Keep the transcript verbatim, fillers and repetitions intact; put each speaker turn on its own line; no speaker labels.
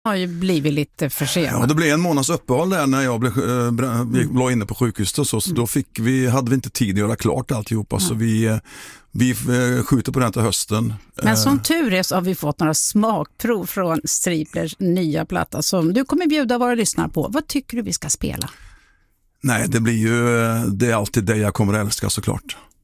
har ju blivit lite försenat.
Ja, det blev en månads uppehåll där när jag blev, äh, vi låg inne på sjukhuset och så, så då fick vi, hade vi inte tid att göra klart alltihopa mm. så vi, vi skjuter på den till hösten.
Men som tur är så har vi fått några smakprov från Striplers nya platta som du kommer bjuda våra lyssnare på. Vad tycker du vi ska spela?
Nej, det blir ju, det är alltid det jag kommer att älska såklart.